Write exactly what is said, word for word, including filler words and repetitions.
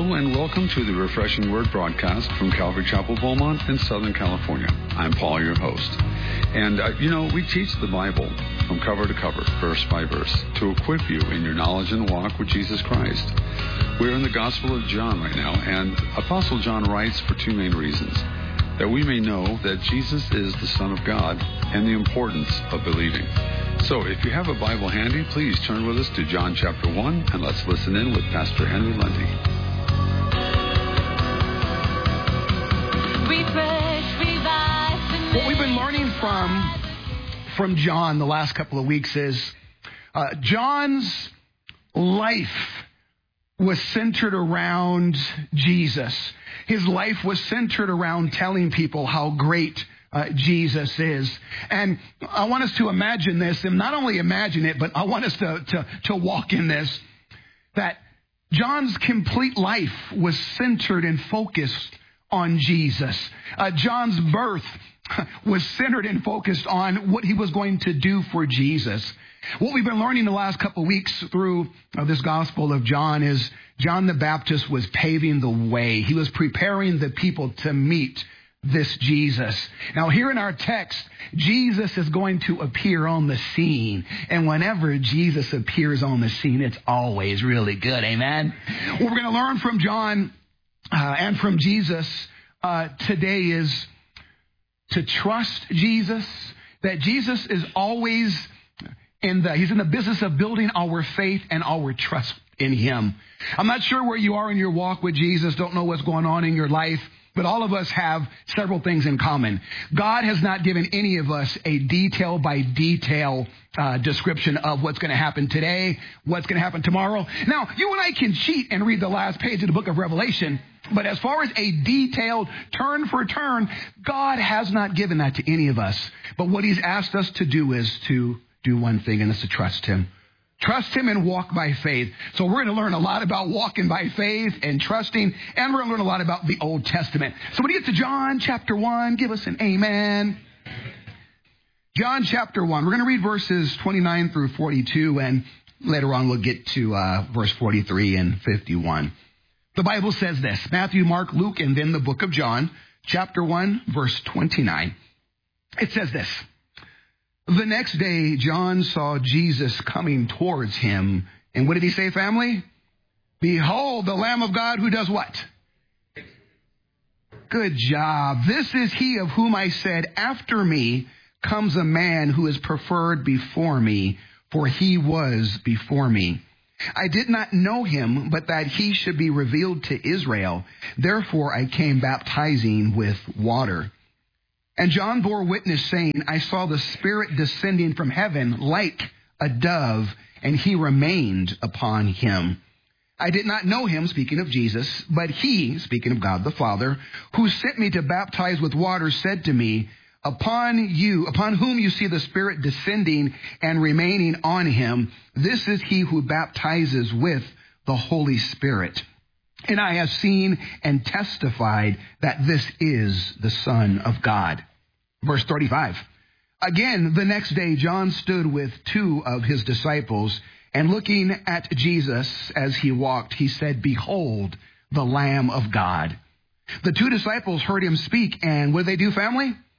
Hello and welcome to the Refreshing Word broadcast from Calvary Chapel, Beaumont in Southern California. I'm Paul, your host. And, uh, you know, we teach the Bible from cover to cover, verse by verse, to equip you in your knowledge and walk with Jesus Christ. We're in the Gospel of John right now, and Apostle John writes for two main reasons: that we may know that Jesus is the Son of God and the importance of believing. So if you have a Bible handy, please turn with us to John chapter one, and let's listen in with Pastor Henry Lundy. What we've been learning from, from John the last couple of weeks is uh, John's life was centered around Jesus. His life was centered around telling people how great uh, Jesus is. And I want us to imagine this, and not only imagine it, but I want us to, to, to walk in this, that John's complete life was centered and focused on Jesus. Uh, John's birth was centered and focused on what he was going to do for Jesus. What we've been learning the last couple of weeks through uh, this Gospel of John is John the Baptist was paving the way. He was preparing the people to meet this Jesus. Now, here in our text, Jesus is going to appear on the scene. And whenever Jesus appears on the scene, it's always really good. Amen? What we're going to learn from John uh, and from Jesus uh, today is to trust Jesus, that Jesus is always in the, he's in the business of building our faith and our trust in him. I'm not sure where you are in your walk with Jesus, don't know what's going on in your life, but all of us have several things in common. God has not given any of us a detail by detail uh, description of what's going to happen today, what's going to happen tomorrow. Now, you and I can cheat and read the last page of the book of Revelation, but as far as a detailed turn for turn, God has not given that to any of us. But what he's asked us to do is to do one thing, and that's to trust him. Trust him and walk by faith. So we're going to learn a lot about walking by faith and trusting, and we're going to learn a lot about the Old Testament. So when you get to John chapter one, give us an amen. John chapter one, we're going to read verses twenty-nine through forty-two, and later on we'll get to uh, verse forty-three and fifty-one. The Bible says this: Matthew, Mark, Luke, and then the book of John, chapter one, verse twenty-nine. It says this: The next day, John saw Jesus coming towards him. And what did he say, family? Behold, the Lamb of God who does what? Good job. This is he of whom I said, after me comes a man who is preferred before me, for he was before me. I did not know him, but that he should be revealed to Israel. Therefore I came baptizing with water. And John bore witness, saying, I saw the Spirit descending from heaven like a dove, and he remained upon him. I did not know him, speaking of Jesus, but he, speaking of God the Father, who sent me to baptize with water, said to me, Upon you, upon whom you see the Spirit descending and remaining on him, this is he who baptizes with the Holy Spirit. And I have seen and testified that this is the Son of God. Verse thirty-five. Again, the next day, John stood with two of his disciples, and looking at Jesus as he walked, he said, Behold, the Lamb of God. The two disciples heard him speak, and what did they do, family?